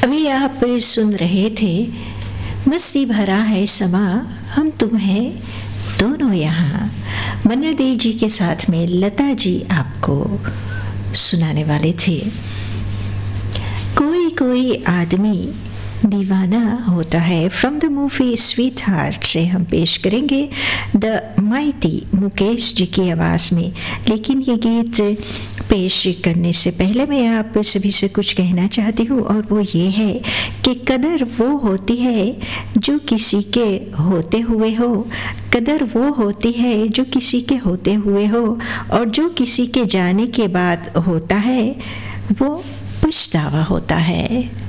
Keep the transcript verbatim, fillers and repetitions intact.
अभी आप सुन रहे थे मस्ती भरा है समा, हम तुम हैं दोनों यहाँ। मन्ना दे जी के साथ में लता जी आपको सुनाने वाले थे। कोई कोई आदमी दीवाना होता है, from the movie sweet heart से हम पेश करेंगे द माइटी मुकेश जी की आवाज़ में। लेकिन ये गीत पेश करने से पहले मैं आप सभी से कुछ कहना चाहती हूँ, और वो ये है कि कदर वो होती है जो किसी के होते हुए हो, कदर वो होती है जो किसी के होते हुए हो, और जो किसी के जाने के बाद होता है वो पछतावा होता है।